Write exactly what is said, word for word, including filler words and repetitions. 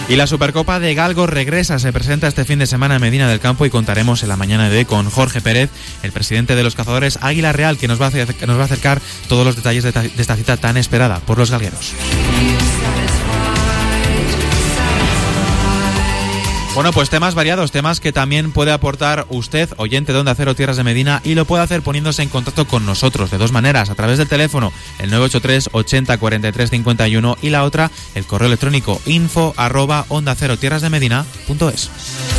Y la Supercopa de Galgo regresa, se presenta este fin de semana en Medina del Campo y contaremos en la mañana de hoy con Jorge Pérez, el presidente de los cazadores Águila Real, que nos va a, hacer, que nos va a acercar todos los detalles de esta, de esta cita tan esperada por los galgueros. Bueno, pues temas variados, temas que también puede aportar usted, oyente de Onda Cero Tierras de Medina, y lo puede hacer poniéndose en contacto con nosotros de dos maneras, a través del teléfono, el nueve ocho tres ochenta cuarenta y tres cincuenta y uno, y la otra, el correo electrónico info arroba onda cero tierras de medina punto es.